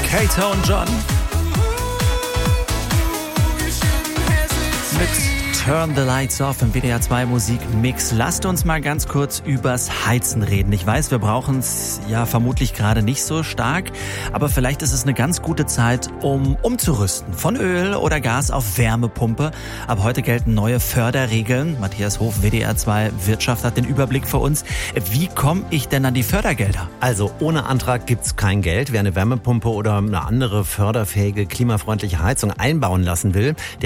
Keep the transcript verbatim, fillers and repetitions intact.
Kato und John mit Turn the Lights Off im W D R zwei Musikmix. Lasst uns mal ganz kurz übers Heizen reden. Ich weiß, wir brauchen es ja vermutlich gerade nicht so stark, aber vielleicht ist es eine ganz gute Zeit, um umzurüsten. Von Öl oder Gas auf Wärmepumpe. Ab heute gelten neue Förderregeln. Matthias Hof, W D R zwei Wirtschaft, hat den Überblick für uns. Wie komme ich denn an die Fördergelder? Also ohne Antrag gibt's kein Geld. Wer eine Wärmepumpe oder eine andere förderfähige, klimafreundliche Heizung einbauen lassen will, der